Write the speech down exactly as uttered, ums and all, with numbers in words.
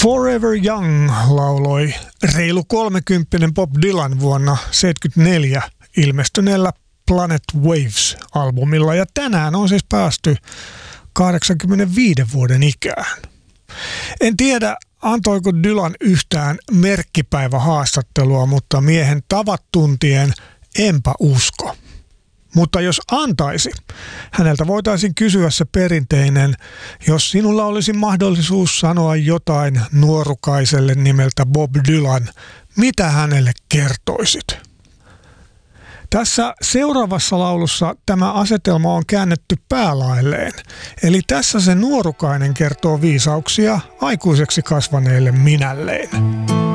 Forever Young lauloi reilu kolmekymppinen Bob Dylan vuonna seitsemänkymmentäneljä ilmestyneellä Planet Waves-albumilla, ja tänään on siis päästy kahdeksankymmentäviiden vuoden ikään. En tiedä, antoiko Dylan yhtään merkkipäivähaastattelua, mutta miehen tavat tuntien enpä usko. Mutta jos antaisi, häneltä voitaisiin kysyä se perinteinen, jos sinulla olisi mahdollisuus sanoa jotain nuorukaiselle nimeltä Bob Dylan, mitä hänelle kertoisit? Tässä seuraavassa laulussa tämä asetelma on käännetty päälailleen. Eli tässä se nuorukainen kertoo viisauksia aikuiseksi kasvaneelle minälleen.